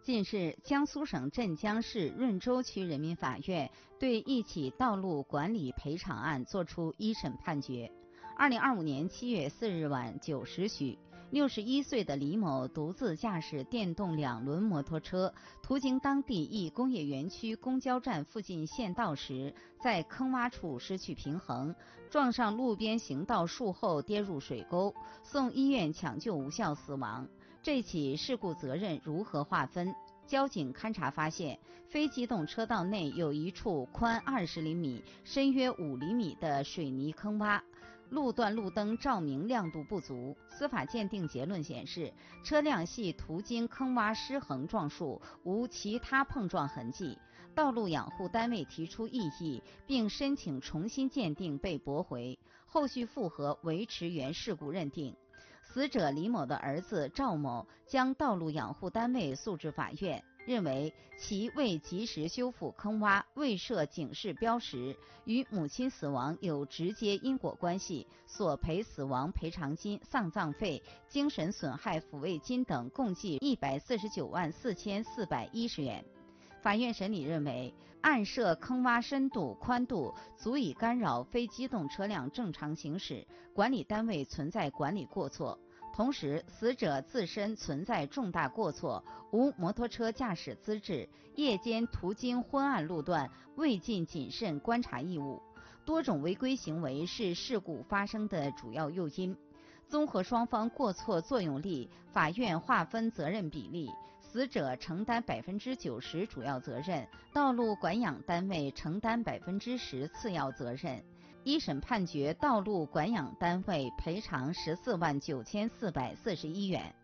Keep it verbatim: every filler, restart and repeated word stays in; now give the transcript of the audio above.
近日，江苏省镇江市润州区人民法院对一起道路管理赔偿案作出一审判决。二零二五年七月四日晚九时许，六十一岁的李某独自驾驶电动两轮摩托车，途经当地一工业园区公交站附近县道时，在坑洼处失去平衡，撞上路边行道树后跌入水沟，送医院抢救无效死亡。这起事故责任如何划分？交警勘查发现，非机动车道内有一处宽二十厘米、深约五厘米的水泥坑洼，路段路灯照明亮度不足。司法鉴定结论显示，车辆系途经坑洼失衡撞树，无其他碰撞痕迹。道路养护单位提出异议，并申请重新鉴定被驳回，后续复核维持原事故认定。死者李某的儿子赵某将道路养护单位诉至法院，认为其未及时修复坑洼，未设警示标识，与母亲死亡有直接因果关系，索赔死亡赔偿金、丧葬费、精神损害抚慰金等共计一百四十九万四千四百一十元。法院审理认为，案涉坑洼深度、宽度足以干扰非机动车辆正常行驶，管理单位存在管理过错。同时，死者自身存在重大过错，无摩托车驾驶资质，夜间途经昏暗路段，未尽谨慎观察义务。多种违规行为是事故发生的主要诱因。综合双方过错作用力，法院划分责任比例，死者承担百分之九十主要责任，道路管养单位承担百分之十次要责任。一审判决道路管养单位赔偿十四万九千四百四十一元。